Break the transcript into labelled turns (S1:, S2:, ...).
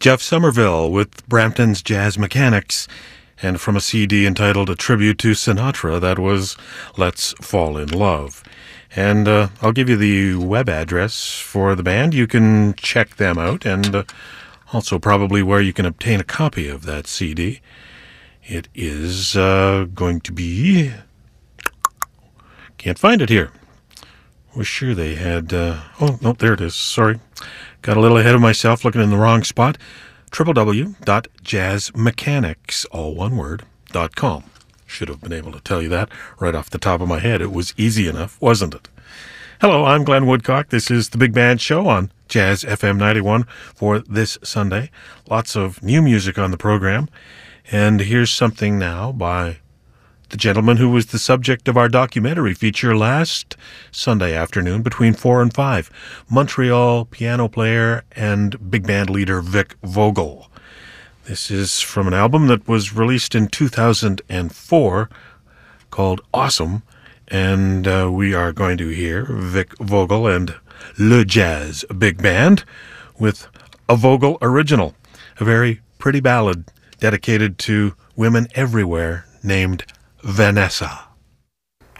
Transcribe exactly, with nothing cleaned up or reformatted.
S1: Jeff Somerville with Brampton's Jazz Mechanics, and from a C D entitled A Tribute to Sinatra, that was Let's Fall in Love. And uh, I'll give you the web address for the band. You can check them out, and uh, also probably where you can obtain a copy of that C D. It is uh, going to be... Can't find it here. Was sure they had... Uh, oh, no, there it is. Sorry. Got a little ahead of myself, looking in the wrong spot. w w w dot jazz mechanics, all one word, dot com. Should have been able to tell you that right off the top of my head. It was easy enough, wasn't it? Hello, I'm Glenn Woodcock. This is the Big Band Show on Jazz F M ninety-one for this Sunday. Lots of new music on the program. And here's something now by the gentleman who was the subject of our documentary feature last Sunday afternoon between four and five, Montreal piano player and big band leader Vic Vogel. This is from an album that was released in two thousand four called Awesome, and uh, we are going to hear Vic Vogel and Le Jazz Big Band with a Vogel original, a very pretty ballad dedicated to women everywhere named Vanessa.